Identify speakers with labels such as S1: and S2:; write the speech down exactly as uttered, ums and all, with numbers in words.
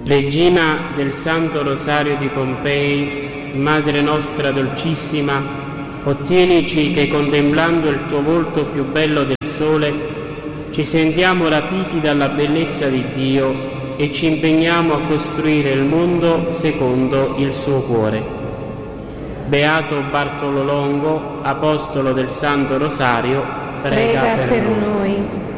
S1: Regina del Santo Rosario di Pompei, Madre nostra dolcissima, ottienici che contemplando il tuo volto più bello del sole ci sentiamo rapiti dalla bellezza di Dio e ci impegniamo a costruire il mondo secondo il suo cuore. Beato Bartolo Longo, Apostolo del Santo Rosario, prega,
S2: prega
S1: per,
S2: per
S1: noi.
S2: noi.